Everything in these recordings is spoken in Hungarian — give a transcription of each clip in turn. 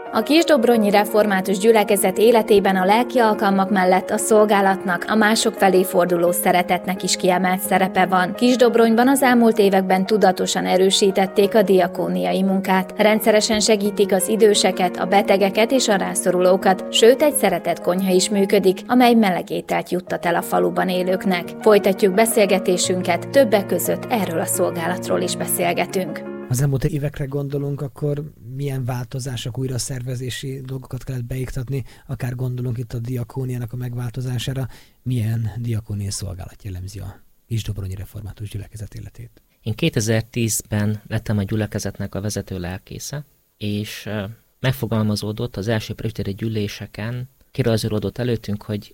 A Kisdobronyi Református Gyülekezet életében a lelki alkalmak mellett a szolgálatnak, a mások felé forduló szeretetnek is kiemelt szerepe van. Kisdobronyban az elmúlt években tudatosan erősítették a diakóniai munkát. Rendszeresen segítik az időseket, a betegeket és a rászorulókat, sőt egy szeretetkonyha is működik, amely meleg ételt juttat el a faluban élőknek. Folytatjuk beszélgetésünket, többek között erről a szolgálatról is beszélgetünk. Az elmúlt évekre gondolunk, akkor milyen változások, újraszervezési dolgokat kellett beiktatni, akár gondolunk itt a diakóniának a megváltozására, milyen diakóniai szolgálat jellemzi a Kisdobronyi Református Gyülekezet életét? Én 2010-ben lettem a gyülekezetnek a vezető lelkésze, és megfogalmazódott az első presbiteri gyűléseken, kirajzolódott előttünk, hogy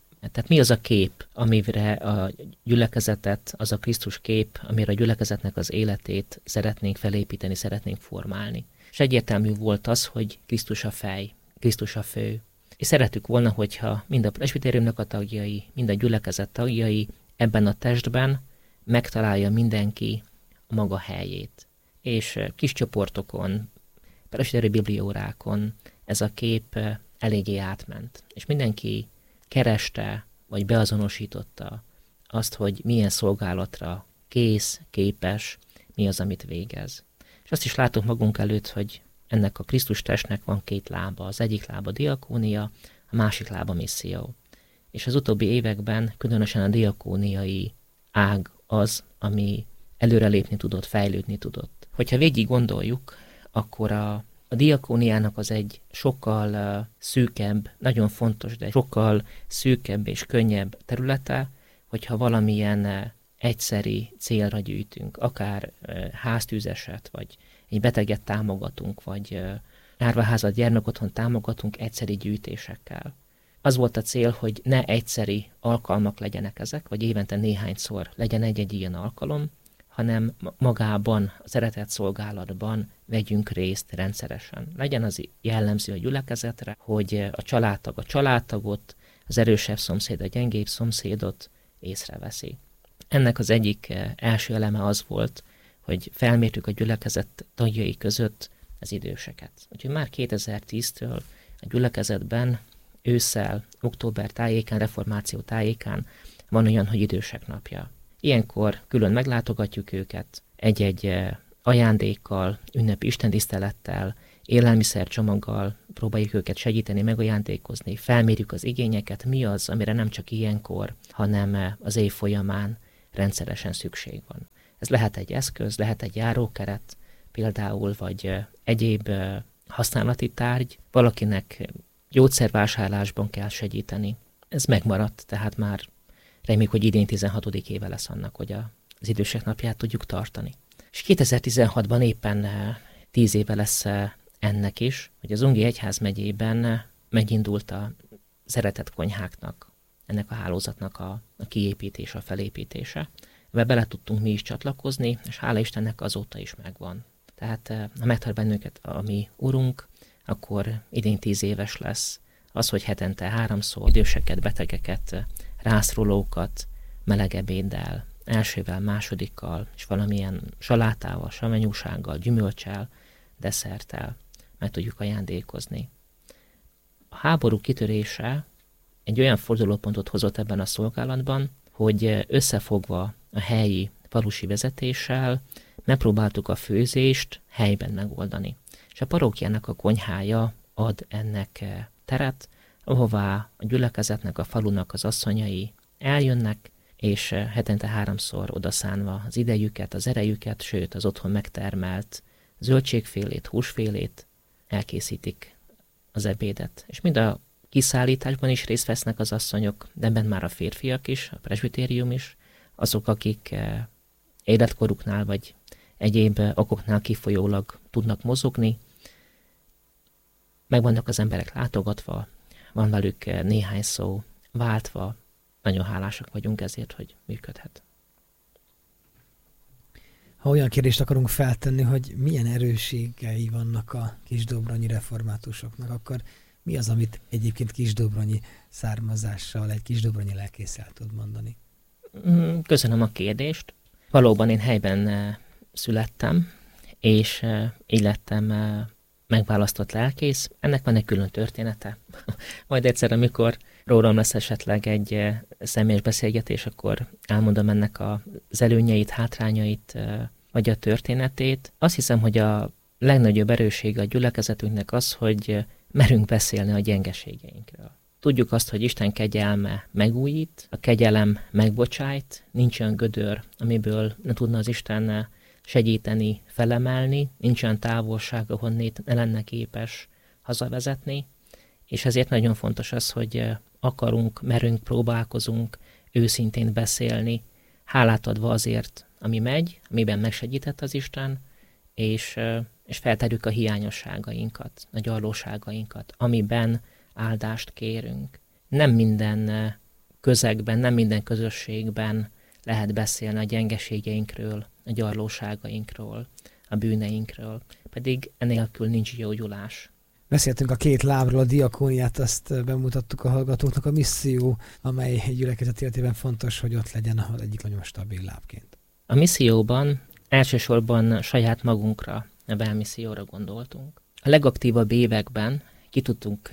mi az a kép, amire a gyülekezetet, az a Krisztus kép, amire a gyülekezetnek az életét szeretnénk felépíteni, szeretnénk formálni. És egyértelmű volt az, hogy Krisztus a fej, Krisztus a fő. És szerettük volna, hogyha mind a presbitériumnak a tagjai, mind a gyülekezet tagjai ebben a testben megtalálja mindenki a maga helyét. És kis csoportokon, presbiteri bibliórákon ez a kép eléggé átment. És mindenki kereste, vagy beazonosította azt, hogy milyen szolgálatra kész, képes, mi az, amit végez. És azt is látunk magunk előtt, hogy ennek a Krisztus testnek van két lába. Az egyik lába diakónia, a másik lába misszió. És az utóbbi években különösen a diakóniai ág az, ami előrelépni tudott, fejlődni tudott. Hogyha végig gondoljuk, akkor a diakóniának az egy sokkal szűkebb, nagyon fontos, de sokkal szűkebb és könnyebb területe, hogyha valamilyen egyszeri célra gyűjtünk, akár háztűzeset, vagy egy beteget támogatunk, vagy árvaházat, gyermekotthon támogatunk egyszeri gyűjtésekkel. Az volt a cél, hogy ne egyszeri alkalmak legyenek ezek, vagy évente néhányszor legyen egy-egy ilyen alkalom, hanem magában, a szeretett szolgálatban vegyünk részt rendszeresen. Legyen az jellemző a gyülekezetre, hogy a családtag a családtagot, az erősebb szomszéd a gyengébb szomszédot észreveszi. Ennek az egyik első eleme az volt, hogy felmértük a gyülekezet tagjai között az időseket. Úgyhogy már 2010-től a gyülekezetben ősszel, október tájékán, reformáció tájékán van olyan, hogy idősek napja. Ilyenkor külön meglátogatjuk őket, egy-egy ajándékkal, ünnepi istentisztelettel, élelmiszercsomaggal próbáljuk őket segíteni, megajándékozni, felmérjük az igényeket, mi az, amire nem csak ilyenkor, hanem az év folyamán rendszeresen szükség van. Ez lehet egy eszköz, lehet egy járókeret például, vagy egyéb használati tárgy, valakinek gyógyszervásárlásban kell segíteni. Ez megmaradt, tehát már reméljük, hogy idén 16. éve lesz annak, hogy az idősek napját tudjuk tartani. És 2016-ban éppen 10 éve lesz ennek is, hogy az Ungi Egyházmegyében megindult a szeretett konyháknak, ennek a hálózatnak a kiépítése, a felépítése. Ebbe bele tudtunk mi is csatlakozni, és hála Istennek azóta is megvan. Tehát ha megtart bennünket a mi Urunk, akkor idén 10 éves lesz az, hogy hetente 3-szor időseket, betegeket, rászorulókat meleg ebéddel, elsővel, másodikkal, és valamilyen salátával, savanyúsággal, gyümölccsel, desszerttel meg tudjuk ajándékozni. A háború kitörése egy olyan fordulópontot hozott ebben a szolgálatban, hogy összefogva a helyi falusi vezetéssel megpróbáltuk a főzést helyben megoldani. És a parókiának a konyhája ad ennek teret, ahová a gyülekezetnek, a falunak az asszonyai eljönnek, és hetente 3-szor odaszánva az idejüket, az erejüket, sőt az otthon megtermelt zöldségfélét, húsfélét elkészítik az ebédet. És mind a kiszállításban is részt vesznek az asszonyok, de ebben már a férfiak is, a presbitérium is, azok, akik életkoruknál vagy egyéb okoknál kifolyólag tudnak mozogni, meg vannak az emberek látogatva, van velük néhány szó váltva, nagyon hálásak vagyunk ezért, hogy működhet. Ha olyan kérdést akarunk feltenni, hogy milyen erősségei vannak a kisdobronyi reformátusoknak, akkor mi az, amit egyébként kisdobronyi származással, egy kisdobronyi lelkésszel tud mondani? Köszönöm a kérdést. Valóban én helyben születtem, és így lettem megválasztott lelkész, ennek van egy külön története. Majd egyszer, amikor rólam lesz esetleg egy személyes beszélgetés, akkor elmondom ennek az előnyeit, hátrányait, vagy a történetét. Azt hiszem, hogy a legnagyobb erőssége a gyülekezetünknek az, hogy merünk beszélni a gyengeségeinkről. Tudjuk azt, hogy Isten kegyelme megújít, a kegyelem megbocsájt, nincs olyan gödör, amiből ne tudna az Isten segíteni, felemelni, nincs olyan távolság, ahonnét ne lenne képes hazavezetni, és ezért nagyon fontos az, hogy akarunk, merünk, próbálkozunk őszintén beszélni, hálát adva azért, ami megy, amiben megsegített az Isten, és feltárjuk a hiányosságainkat, a gyarlóságainkat, amiben áldást kérünk. Nem minden közegben, nem minden közösségben lehet beszélni a gyengeségeinkről, a gyarlóságainkról, a bűneinkről, pedig enélkül nincs gyógyulás. Beszéltünk a 2 lábról, a diakóniát, azt bemutattuk a hallgatóknak, a misszió, amely egy gyülekezet életében fontos, hogy ott legyen az egyik nagyon stabil lábként. A misszióban elsősorban saját magunkra, a belmisszióra gondoltunk. A legaktívabb években ki tudtunk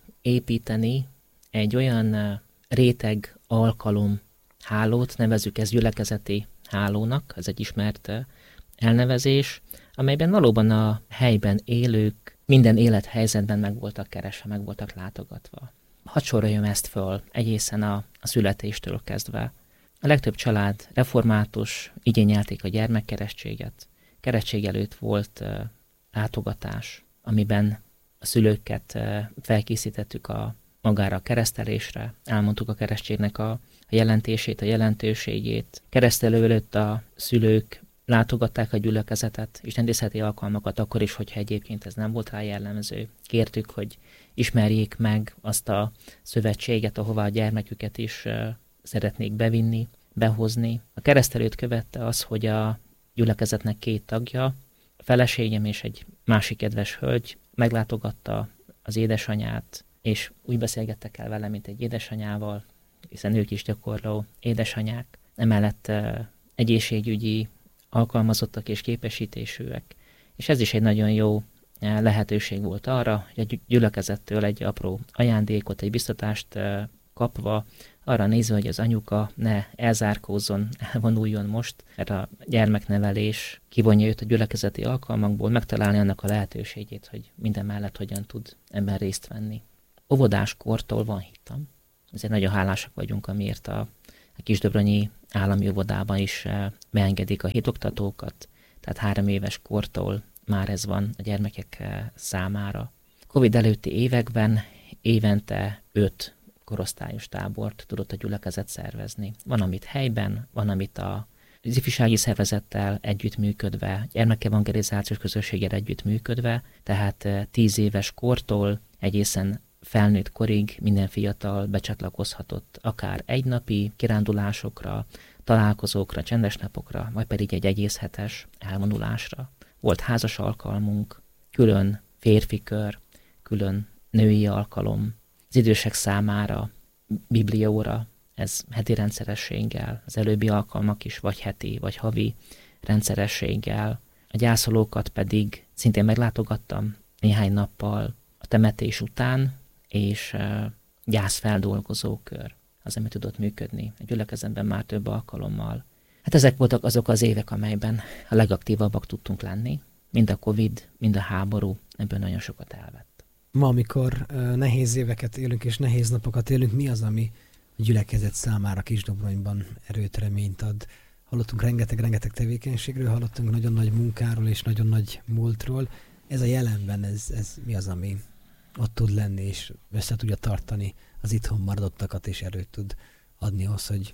építeni egy olyan réteg alkalom hálót, nevezzük ezt gyülekezeti hálónak, ez egy ismert elnevezés, amelyben valóban a helyben élők minden élethelyzetben meg voltak keresve, meg voltak látogatva. Hadd soroljam ezt föl egészen a születéstől kezdve. A legtöbb család református, igényelték a gyermekkeresztséget. Keresztség előtt volt látogatás, amiben a szülőket felkészítettük magára a keresztelésre, elmondtuk a keresztségnek a jelentését, a jelentőségét. Keresztelő előtt a szülők látogatták a gyülekezetet, és rendészeti alkalmakat akkor is, hogyha egyébként ez nem volt rá jellemző. Kértük, hogy ismerjék meg azt a szövetséget, ahová a gyermeküket is szeretnék bevinni, behozni. A keresztelőt követte az, hogy a gyülekezetnek 2 tagja, a feleségem és egy másik kedves hölgy meglátogatta az édesanyát, és úgy beszélgettek el vele, mint egy édesanyával, hiszen ők is gyakorló édesanyák. Emellett egészségügyi alkalmazottak és képesítésűek. És ez is egy nagyon jó lehetőség volt arra, hogy a gyülekezettől egy apró ajándékot, egy biztatást kapva, arra nézve, hogy az anyuka ne elzárkózzon, elvonuljon most, mert a gyermeknevelés kivonja őt a gyülekezeti alkalmakból, megtalálni annak a lehetőségét, hogy minden mellett hogyan tud ebben részt venni. Óvodáskortól van hitam. Ezért nagyon hálásak vagyunk, amiért a Kisdobronyi állami óvodában is beengedik a hitoktatókat, tehát 3 éves kortól már ez van a gyermekek számára. Covid előtti években évente 5 korosztályos tábort tudott a gyülekezet szervezni. Van, amit helyben, van, amit az ifjúsági szervezettel együttműködve, gyermekevangelizációs közösséggel együttműködve, tehát 10 éves kortól egészen felnőtt korig minden fiatal becsatlakozhatott akár egynapi kirándulásokra, találkozókra, csendes napokra, vagy pedig egy egész hetes elvonulásra. Volt házas alkalmunk, külön férfi kör, külön női alkalom, az idősek számára bibliaóra, ez heti rendszerességgel, az előbbi alkalmak is vagy heti, vagy havi rendszerességgel. A gyászolókat pedig szintén meglátogattam néhány nappal a temetés után, és gyászfeldolgozó kör az, ami tudott működni a gyülekezetben már több alkalommal. Hát ezek voltak azok az évek, amelyben a legaktívabbak tudtunk lenni, mind a Covid, mind a háború, ebből nagyon sokat elvett. Ma, amikor nehéz éveket élünk és nehéz napokat élünk, mi az, ami a gyülekezet számára Kisdobronyban erőt, reményt ad? Hallottunk rengeteg tevékenységről, hallottunk nagyon nagy munkáról és nagyon nagy múltról. Ez a jelenben, ez mi az, ami ott tud lenni, és össze tudja tartani az itthon maradottakat, és erőt tud adni ahhoz, hogy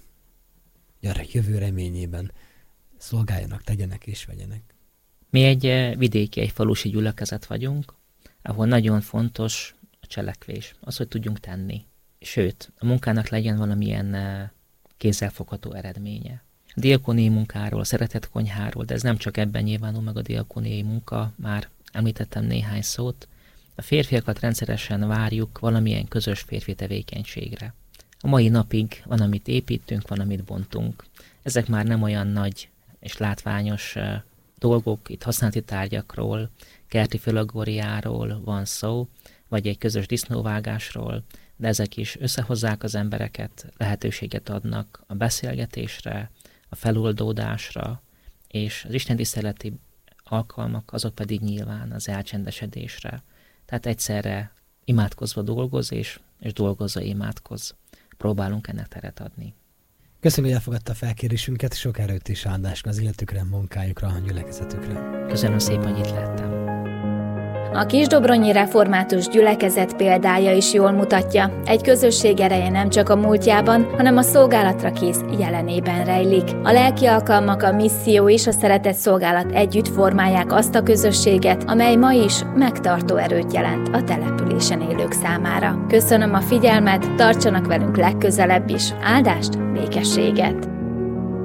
a jövő reményében szolgáljanak, tegyenek és vegyenek. Mi egy vidéki, egy falusi gyülekezet vagyunk, ahol nagyon fontos a cselekvés, az, hogy tudjunk tenni. Sőt, a munkának legyen valamilyen kézzelfogható eredménye. A diakóniai munkáról, a szeretett konyháról, de ez nem csak ebben nyilvánul meg a diakóniai munka, már említettem néhány szót. A férfiakat rendszeresen várjuk valamilyen közös férfi tevékenységre. A mai napig van, amit építünk, van, amit bontunk. Ezek már nem olyan nagy és látványos dolgok, itt használati tárgyakról, kerti filagóriáról van szó, vagy egy közös disznóvágásról, de ezek is összehozzák az embereket, lehetőséget adnak a beszélgetésre, a feloldódásra, és az istentiszteleti alkalmak azok pedig nyilván az elcsendesedésre. Tehát egyszerre imádkozva dolgoz, és dolgozva imádkoz. Próbálunk ennek teret adni. Köszönöm, hogy elfogadta a felkérésünket, sok erőt és áldást az életükre, munkájukra, gyülekezetükre. Köszönöm szépen, hogy itt lettem. A Kisdobronyi Református Gyülekezet példája is jól mutatja, egy közösség ereje nem csak a múltjában, hanem a szolgálatra kész jelenében rejlik. A lelki alkalmak, a misszió és a szeretett szolgálat együtt formálják azt a közösséget, amely ma is megtartó erőt jelent a településen élők számára. Köszönöm a figyelmet, tartsanak velünk legközelebb is. Áldást, békességet!